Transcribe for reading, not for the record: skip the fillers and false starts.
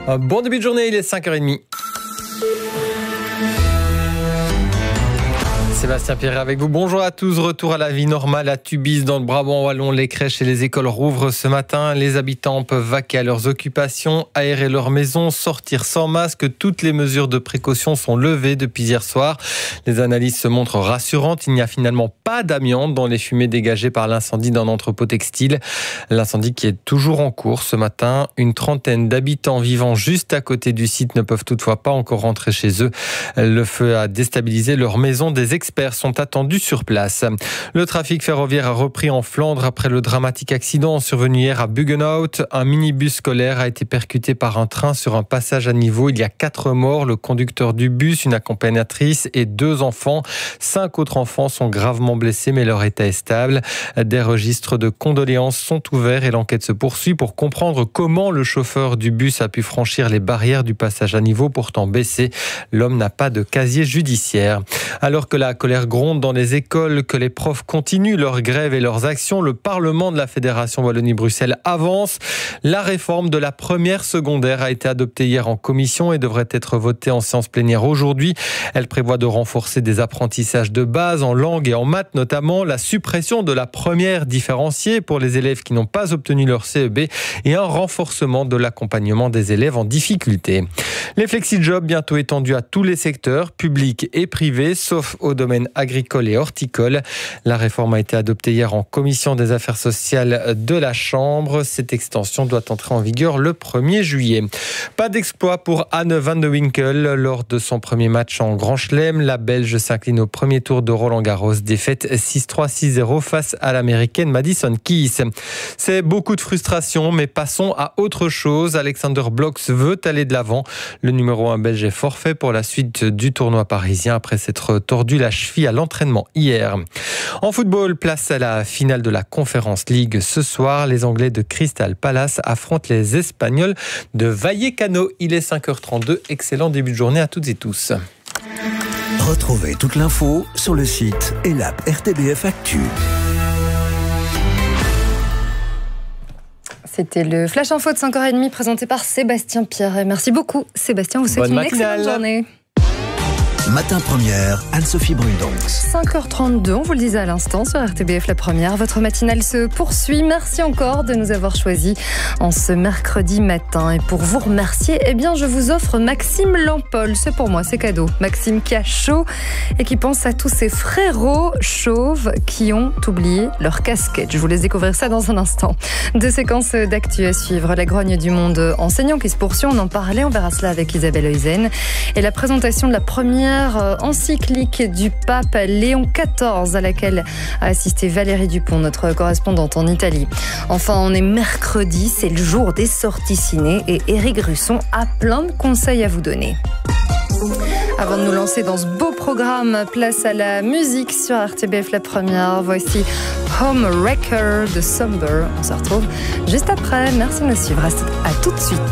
Un bon début de journée, il est 5h30. Sébastien Pierre avec vous. Bonjour à tous. Retour à la vie normale à Tubize dans le Brabant wallon. Les crèches et les écoles rouvrent ce matin. Les habitants peuvent vaquer à leurs occupations, aérer leur maison, sortir sans masque. Toutes les mesures de précaution sont levées depuis hier soir. Les analyses se montrent rassurantes. Il n'y a finalement pas d'amiante dans les fumées dégagées par l'incendie d'un entrepôt textile. L'incendie qui est toujours en cours ce matin. Une trentaine d'habitants vivant juste à côté du site ne peuvent toutefois pas encore rentrer chez eux. Le feu a déstabilisé leur maison. Des experts sont attendus sur place. Le trafic ferroviaire a repris en Flandre après le dramatique accident survenu hier à Buggenhout. Un minibus scolaire a été percuté par un train sur un passage à niveau. Il y a 4 morts, le conducteur du bus, une accompagnatrice et 2 enfants. 5 autres enfants sont gravement blessés, mais leur état est stable. Des registres de condoléances sont ouverts et l'enquête se poursuit pour comprendre comment le chauffeur du bus a pu franchir les barrières du passage à niveau pourtant baissé. L'homme n'a pas de casier judiciaire. Alors que la colère gronde dans les écoles, que les profs continuent leurs grèves et leurs actions, le Parlement de la Fédération Wallonie-Bruxelles avance. La réforme de la première secondaire a été adoptée hier en commission et devrait être votée en séance plénière aujourd'hui. Elle prévoit de renforcer des apprentissages de base en langue et en maths notamment, la suppression de la première différenciée pour les élèves qui n'ont pas obtenu leur CEB et un renforcement de l'accompagnement des élèves en difficulté. Les flexi-jobs bientôt étendus à tous les secteurs, publics et privés, sauf au domaine agricole et horticole. La réforme a été adoptée hier en commission des affaires sociales de la Chambre. Cette extension doit entrer en vigueur le 1er juillet. Pas d'exploit pour Anne van de Winkel lors de son premier match en Grand Chelem. La Belge s'incline au premier tour de Roland-Garros, défaite 6-3, 6-0 face à l'américaine Madison Keys. C'est beaucoup de frustration, mais passons à autre chose. Alexander Blocks veut aller de l'avant. Le numéro 1 belge est forfait pour la suite du tournoi parisien après s'être tordu la cheville à l'entraînement hier. En football, place à la finale de la Conference League. Ce soir, les Anglais de Crystal Palace affrontent les Espagnols de Vallecano. Il est 5h32. Excellent début de journée à toutes et tous. Retrouvez toute l'info sur le site et l'app RTBF Actu. C'était le Flash Info de 5h30 présenté par Sébastien Pierre. Merci beaucoup Sébastien, vous souhaite une excellente journée. Matin Première, Anne-Sophie Brundons. 5h32, on vous le disait à l'instant sur RTBF La Première. Votre matinale se poursuit. Merci encore de nous avoir choisis en ce mercredi matin. Et pour vous remercier, je vous offre Maxime Lampol. C'est pour moi, c'est cadeau. Maxime qui a chaud et qui pense à tous ses frérots chauves qui ont oublié leur casquette. Je vous laisse découvrir ça dans un instant. 2 séquences d'actu à suivre. La grogne du monde enseignant qui se poursuit. On en parlait, on verra cela avec Isabelle Heusen. Et la présentation de la première encyclique du pape Léon XIV à laquelle a assisté Valérie Dupont, notre correspondante en Italie. Enfin, on est mercredi, c'est le jour des sorties ciné et Éric Russon a plein de conseils à vous donner. Avant de nous lancer dans ce beau programme, place à la musique sur RTBF La Première. Voici Homewrecker de Somber. On se retrouve juste après. Merci de nous suivre. À tout de suite.